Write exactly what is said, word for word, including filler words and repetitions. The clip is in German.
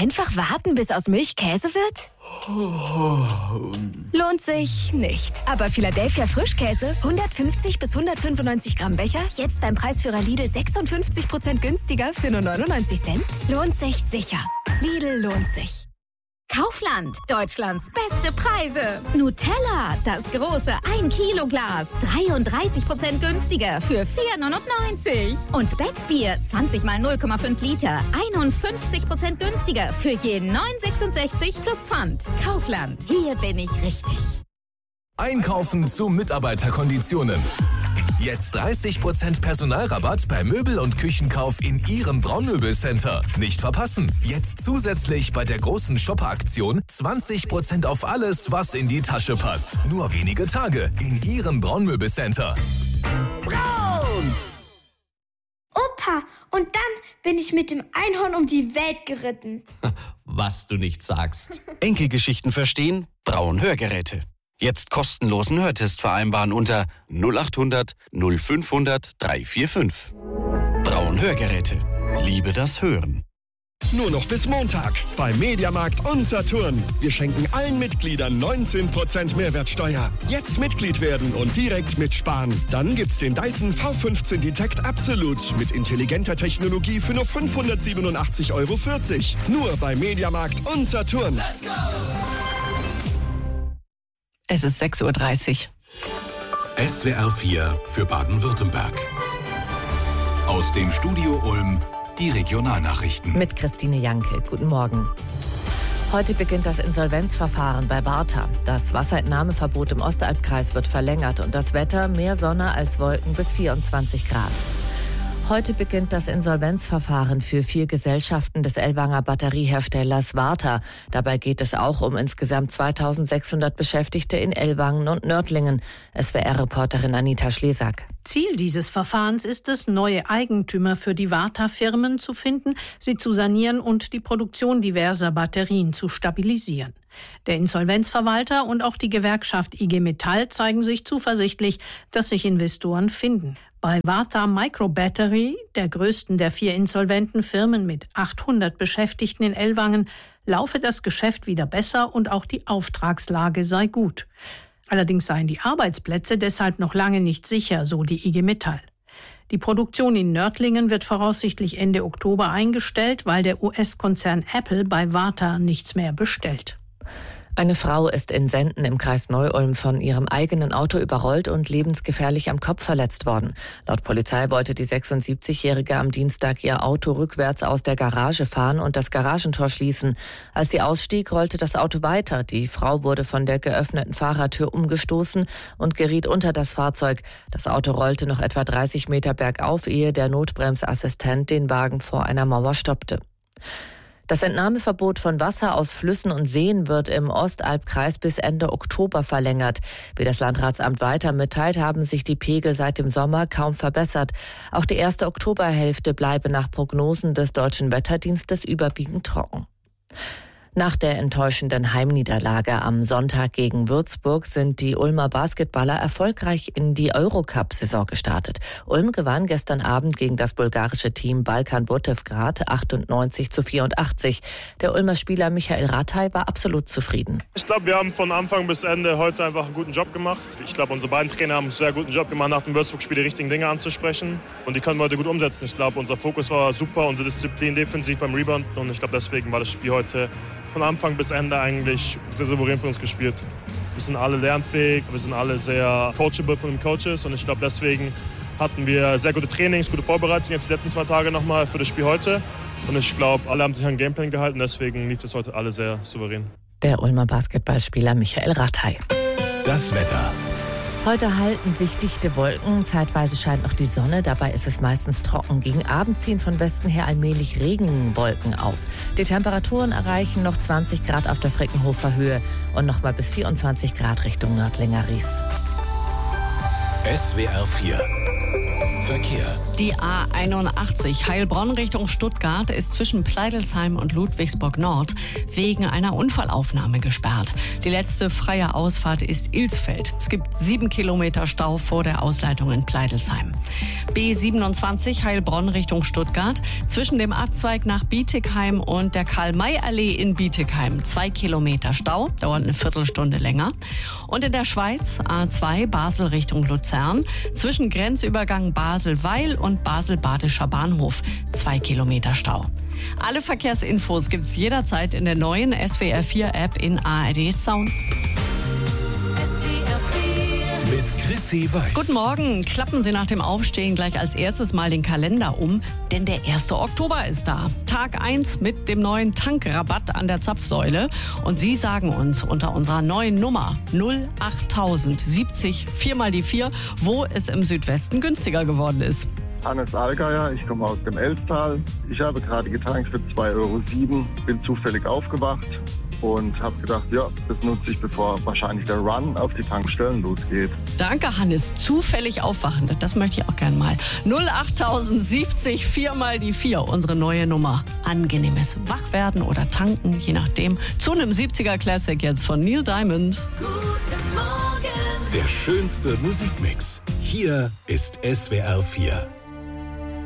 Einfach warten, bis aus Milch Käse wird? Lohnt sich nicht. Aber Philadelphia Frischkäse, hundertfünfzig bis hundertfünfundneunzig Gramm Becher, jetzt beim Preisführer Lidl sechsundfünfzig Prozent günstiger für nur neunundneunzig Cent? Lohnt sich sicher. Lidl lohnt sich. Kaufland, Deutschlands beste Preise. Nutella, das große ein Kilo Glas, dreiunddreißig Prozent günstiger für vier neunundneunzig. Und Becksbier, zwanzig mal null Komma fünf Liter, einundfünfzig Prozent günstiger für jeden neun sechsundsechzig plus Pfand. Kaufland, hier bin ich richtig. Einkaufen zu Mitarbeiterkonditionen. Jetzt dreißig Prozent Personalrabatt bei Möbel- und Küchenkauf in Ihrem Braunmöbelcenter. Nicht verpassen. Jetzt zusätzlich bei der großen Shopper-Aktion zwanzig Prozent auf alles, was in die Tasche passt. Nur wenige Tage in Ihrem Braunmöbelcenter. Braun! Opa, und dann bin ich mit dem Einhorn um die Welt geritten. Was du nicht sagst. Enkelgeschichten verstehen? Braun Hörgeräte. Jetzt kostenlosen Hörtest vereinbaren unter null acht hundert null fünfhundert dreihundertfünfundvierzig. Braun Hörgeräte. Liebe das Hören. Nur noch bis Montag bei Mediamarkt und Saturn. Wir schenken allen Mitgliedern neunzehn Prozent Mehrwertsteuer. Jetzt Mitglied werden und direkt mitsparen. Dann gibt's den Dyson V fünfzehn Detect Absolut mit intelligenter Technologie für nur fünfhundertsiebenundachtzig Euro vierzig. Nur bei Mediamarkt und Saturn. Let's go! Es ist sechs Uhr dreißig. S W R vier für Baden-Württemberg. Aus dem Studio Ulm die Regionalnachrichten. Mit Christine Janke. Guten Morgen. Heute beginnt das Insolvenzverfahren bei Varta. Das Wasserentnahmeverbot im Ostalbkreis wird verlängert und das Wetter mehr Sonne als Wolken bis vierundzwanzig Grad. Heute beginnt das Insolvenzverfahren für vier Gesellschaften des Ellwanger Batterieherstellers Varta. Dabei geht es auch um insgesamt zweitausendsechshundert Beschäftigte in Ellwangen und Nördlingen. S W R-Reporterin Anita Schlesak. Ziel dieses Verfahrens ist es, neue Eigentümer für die Varta-Firmen zu finden, sie zu sanieren und die Produktion diverser Batterien zu stabilisieren. Der Insolvenzverwalter und auch die Gewerkschaft I G Metall zeigen sich zuversichtlich, dass sich Investoren finden. Bei Varta Microbattery, der größten der vier insolventen Firmen mit achthundert Beschäftigten in Ellwangen, laufe das Geschäft wieder besser und auch die Auftragslage sei gut. Allerdings seien die Arbeitsplätze deshalb noch lange nicht sicher, so die I G Metall. Die Produktion in Nördlingen wird voraussichtlich Ende Oktober eingestellt, weil der U S-Konzern Apple bei Varta nichts mehr bestellt. Eine Frau ist in Senden im Kreis Neu-Ulm von ihrem eigenen Auto überrollt und lebensgefährlich am Kopf verletzt worden. Laut Polizei wollte die sechsundsiebzigjährige am Dienstag ihr Auto rückwärts aus der Garage fahren und das Garagentor schließen. Als sie ausstieg, rollte das Auto weiter. Die Frau wurde von der geöffneten Fahrertür umgestoßen und geriet unter das Fahrzeug. Das Auto rollte noch etwa dreißig Meter bergauf, ehe der Notbremsassistent den Wagen vor einer Mauer stoppte. Das Entnahmeverbot von Wasser aus Flüssen und Seen wird im Ostalbkreis bis Ende Oktober verlängert. Wie das Landratsamt weiter mitteilt, haben sich die Pegel seit dem Sommer kaum verbessert. Auch die erste Oktoberhälfte bleibe nach Prognosen des Deutschen Wetterdienstes überwiegend trocken. Nach der enttäuschenden Heimniederlage am Sonntag gegen Würzburg sind die Ulmer Basketballer erfolgreich in die Eurocup-Saison gestartet. Ulm gewann gestern Abend gegen das bulgarische Team Balkan Botevgrad achtundneunzig zu vierundachtzig. Der Ulmer Spieler Michael Rathai war absolut zufrieden. Ich glaube, wir haben von Anfang bis Ende heute einfach einen guten Job gemacht. Ich glaube, unsere beiden Trainer haben einen sehr guten Job gemacht, nach dem Würzburg-Spiel die richtigen Dinge anzusprechen. Und die können wir heute gut umsetzen. Ich glaube, unser Fokus war super, unsere Disziplin defensiv beim Rebound. Und ich glaube, deswegen war das Spiel heute von Anfang bis Ende eigentlich sehr souverän für uns gespielt. Wir sind alle lernfähig, wir sind alle sehr coachable von den Coaches und ich glaube, deswegen hatten wir sehr gute Trainings, gute Vorbereitungen jetzt die letzten zwei Tage nochmal für das Spiel heute. Und ich glaube, alle haben sich an den Gameplan gehalten, deswegen lief es heute alle sehr souverän. Der Ulmer Basketballspieler Michael Rathai. Das Wetter. Heute halten sich dichte Wolken, zeitweise scheint noch die Sonne, dabei ist es meistens trocken. Gegen Abend ziehen von Westen her allmählich Regenwolken auf. Die Temperaturen erreichen noch zwanzig Grad auf der Frickenhofer Höhe und noch mal bis vierundzwanzig Grad Richtung Nördlinger Ries. S W R vier Verkehr. Die A einundachtzig Heilbronn Richtung Stuttgart ist zwischen Pleidelsheim und Ludwigsburg Nord wegen einer Unfallaufnahme gesperrt. Die letzte freie Ausfahrt ist Ilsfeld. Es gibt sieben Kilometer Stau vor der Ausleitung in Pleidelsheim. B siebenundzwanzig Heilbronn Richtung Stuttgart zwischen dem Abzweig nach Bietigheim und der Karl-May-Allee in Bietigheim. Zwei Kilometer Stau, dauert eine Viertelstunde länger. Und in der Schweiz A zwei Basel Richtung Luzern zwischen Grenzübergang Basel-Weil und Basel-Badischer Bahnhof. Zwei Kilometer Stau. Alle Verkehrsinfos gibt's jederzeit in der neuen S W R vier App in A R D Sounds. Mit Chrissy Weiß. Guten Morgen. Klappen Sie nach dem Aufstehen gleich als erstes mal den Kalender um, denn der erste Oktober ist da. Tag eins mit dem neuen Tankrabatt an der Zapfsäule. Und Sie sagen uns unter unserer neuen Nummer null acht siebzig vier mal die vier, wo es im Südwesten günstiger geworden ist. Hannes Allgeier, ich komme aus dem Elstal. Ich habe gerade getankt für zwei Euro sieben, bin zufällig aufgewacht und habe gedacht, ja, das nutze ich, bevor wahrscheinlich der Run auf die Tankstellen losgeht. Danke, Hannes. Zufällig aufwachen, das möchte ich auch gern mal. null acht siebzig vier mal die vier, unsere neue Nummer. Angenehmes Wachwerden oder Tanken, je nachdem. Zu einem siebziger Classic jetzt von Neil Diamond. Der schönste Musikmix. Hier ist S W R vier.